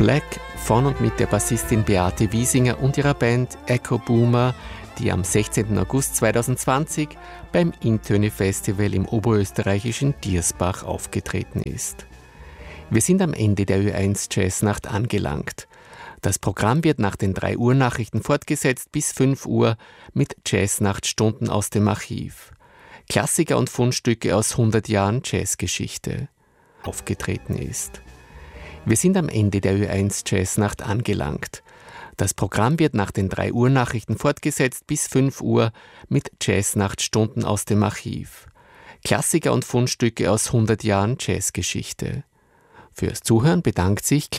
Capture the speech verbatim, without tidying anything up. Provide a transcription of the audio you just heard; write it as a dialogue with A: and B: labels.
A: Black von und mit der Bassistin Beate Wiesinger und ihrer Band Echo Boomer, die am sechzehnten August zweitausendzwanzig beim Intöne-Festival im oberösterreichischen Diersbach aufgetreten ist. Wir sind am Ende der Ö eins Jazznacht angelangt. Das Programm wird nach den drei Uhr Nachrichten fortgesetzt bis fünf Uhr mit Jazznachtstunden aus dem Archiv. Klassiker und Fundstücke aus hundert Jahren Jazzgeschichte aufgetreten ist. Wir sind am Ende der Ö eins Jazznacht angelangt. Das Programm wird nach den drei Uhr Nachrichten fortgesetzt bis fünf Uhr mit Jazznachtstunden aus dem Archiv. Klassiker und Fundstücke aus hundert Jahren Jazzgeschichte. Fürs Zuhören bedankt sich